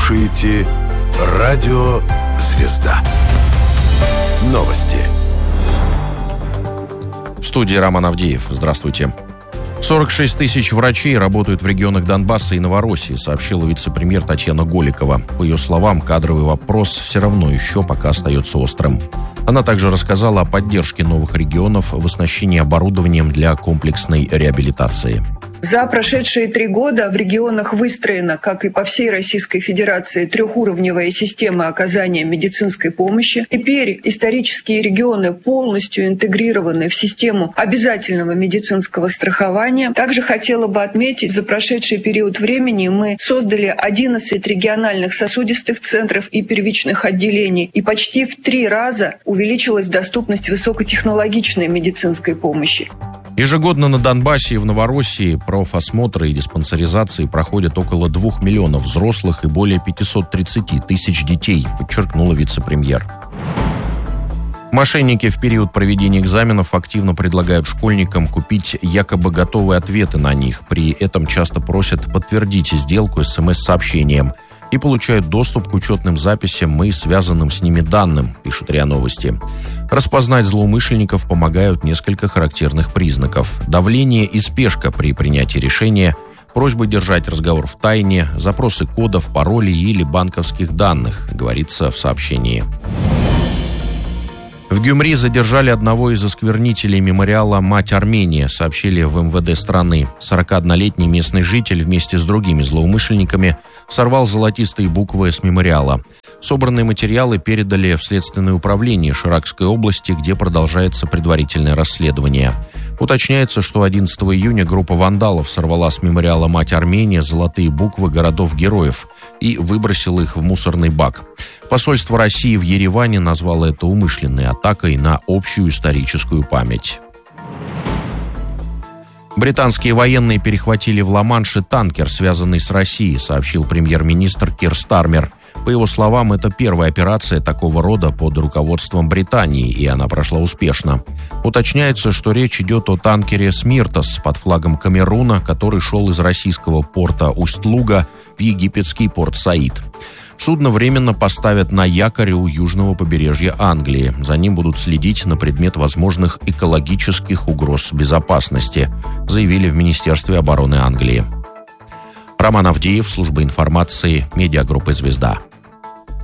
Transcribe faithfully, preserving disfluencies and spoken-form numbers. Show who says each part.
Speaker 1: слушаете Радио «Звезда». Новости.
Speaker 2: В студии Роман Авдеев. Здравствуйте. сорок шесть тысяч врачей работают в регионах Донбасса и Новороссии, сообщила вице-премьер Татьяна Голикова. По ее словам, кадровый вопрос все равно еще пока остается острым. Она также рассказала о поддержке новых регионов в оснащении оборудованием для комплексной реабилитации.
Speaker 3: За прошедшие три года в регионах выстроена, как и по всей Российской Федерации, трехуровневая система оказания медицинской помощи. Теперь исторические регионы полностью интегрированы в систему обязательного медицинского страхования. Также хотела бы отметить, за прошедший период времени мы создали одиннадцать региональных сосудистых центров и первичных отделений, и почти в три раза увеличилась доступность высокотехнологичной медицинской помощи.
Speaker 2: Ежегодно на Донбассе и в Новороссии профосмотры и диспансеризации проходят около двух миллионов взрослых и более пятьсот тридцать тысяч детей, подчеркнула вице-премьер. Мошенники в период проведения экзаменов активно предлагают школьникам купить якобы готовые ответы на них. При этом часто просят подтвердить сделку эс эм эс-сообщением и получают доступ к учетным записям и связанным с ними данным, пишет РИА Новости. Распознать злоумышленников помогают несколько характерных признаков. Давление и спешка при принятии решения, просьба держать разговор в тайне, запросы кодов, паролей или банковских данных, говорится в сообщении. В Гюмри задержали одного из осквернителей мемориала «Мать Армения», сообщили в эм вэ дэ страны. сорокаоднолетний местный житель вместе с другими злоумышленниками сорвал золотистые буквы с мемориала. Собранные материалы передали в Следственное управление Ширакской области, где продолжается предварительное расследование. Уточняется, что одиннадцатого июня группа вандалов сорвала с мемориала «Мать Армения» золотые буквы городов-героев и выбросила их в мусорный бак. Посольство России в Ереване назвало это умышленной атакой на общую историческую память. Британские военные перехватили в Ла-Манше танкер, связанный с Россией, сообщил премьер-министр Кир Стармер. По его словам, это первая операция такого рода под руководством Британии, и она прошла успешно. Уточняется, что речь идет о танкере «Смиртос» под флагом Камеруна, который шел из российского порта Усть-Луга в египетский порт Саид. Судно временно поставят на якорь у южного побережья Англии. За ним будут следить на предмет возможных экологических угроз безопасности, заявили в Министерстве обороны Англии. Роман Авдеев, служба информации, медиагруппы «Звезда».